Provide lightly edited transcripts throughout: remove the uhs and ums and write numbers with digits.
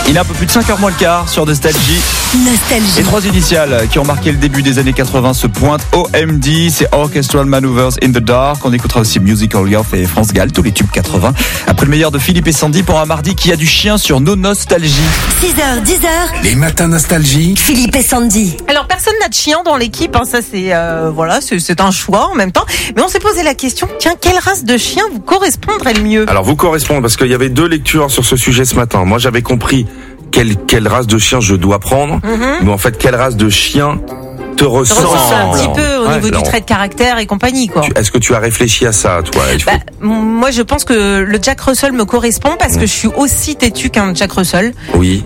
Il est un peu plus de 5h moins le quart sur Nostalgie. Nostalgie. Et 3 initiales qui ont marqué le début des années 80 se pointent. OMD, c'est Orchestral Maneuvers in the Dark. On écoutera aussi Musical Youth et France Gall, tous les tubes 80. Après le meilleur de Philippe et Sandy pour un mardi qui a du chien sur nos nostalgies. 6h, 10h. Les matins Nostalgie. Philippe et Sandy. Alors personne n'a de chien dans l'équipe, hein, ça c'est voilà, c'est un choix en même temps. Mais on s'est posé la question, tiens, quelle race de chien vous correspondrait le mieux? Alors vous correspondez parce qu'il y avait 2 lectures sur ce sujet ce matin. Moi j'avais compris quelle race de chien je dois prendre, mais en fait quelle race de chien te ressemble Un petit peu au niveau alors, du trait de caractère et compagnie, quoi. Est-ce que tu as réfléchi à ça, toi? Moi je pense que le Jack Russell me correspond parce que je suis aussi têtue qu'un Jack Russell. Oui.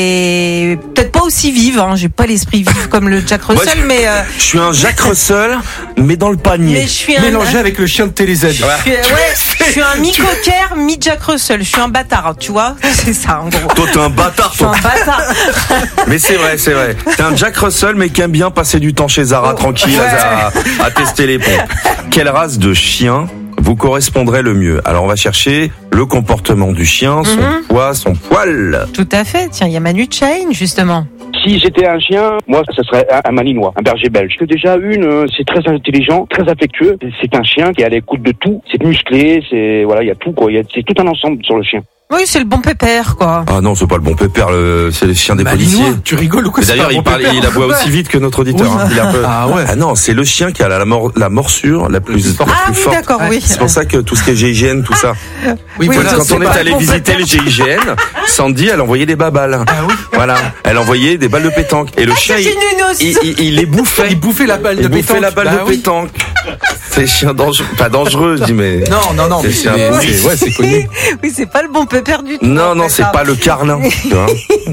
Et peut-être pas aussi vive, hein. J'ai pas l'esprit vif comme le Jack Russell, mais je suis un Jack Russell, mais dans le panier. mais je suis un Mélangé avec le chien de TéléZ. je suis un mi-cocker, mi-Jack Russell. Je suis un bâtard, tu vois. C'est ça, en gros. Toi, t'es un bâtard, Je suis toi. un bâtard. Mais c'est vrai. T'es un Jack Russell, mais qui aime bien passer du temps chez Zara, tranquille, à tester les pompes. Quelle race de chien vous correspondrait le mieux? Alors, on va chercher le comportement du chien, son poids, son poil. Tout à fait. Tiens, il y a Manu Chain, justement. Si j'étais un chien, moi, ça serait un malinois, un berger belge. Que déjà c'est très intelligent, très affectueux. C'est un chien qui est à l'écoute de tout. C'est musclé, il y a tout, quoi. C'est tout un ensemble sur le chien. Oui, c'est le bon pépère, quoi. Ah non, c'est pas le bon pépère, c'est le chien des policiers. Tu rigoles ou quoi? Et d'ailleurs, il aboie aussi vite que notre auditeur. Oui. Hein. Il est un peu... Ah ouais. Ah non, c'est le chien qui a la morsure la plus forte. D'accord, oui. C'est pour ça que tout ce qui est GIGN, tout ça. Oui, voilà, quand c'est on est pas allé bon visiter le GIGN, Sandy, elle envoyait des babales. Ah oui. Voilà. Elle envoyait des balles de pétanque. Et le chien, c'est une aussi. il les bouffait. Il bouffait la balle de pétanque. Il bouffait la balle de pétanque. C'est chien dangereux. Pas dangereux, je dis, mais. Non, mais c'est connu. Oui, c'est pas le bon pépère du tout. Non, c'est pas le carlin. Tu vois.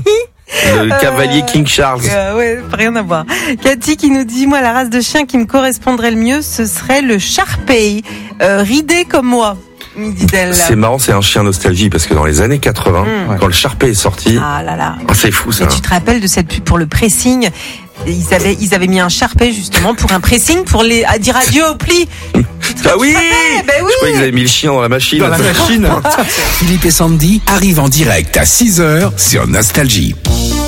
Le cavalier King Charles. Ouais, rien à voir. Cathy qui nous dit, moi, la race de chien qui me correspondrait le mieux, ce serait le Sharpei, ridé comme moi, me dit-elle. C'est marrant, c'est un chien nostalgie parce que dans les années 80, quand le Sharpei est sorti, Ah là là. c'est fou ça. Et tu te rappelles de cette pub pour le pressing? Ils avaient mis un Sharpei justement pour un pressing pour à dire adieu au pli. Ah oui, Ben oui. Je croyais qu'ils avaient mis le chien dans la machine. Dans la machine. Philippe et Sandy arrivent en direct à 6h sur Nostalgie.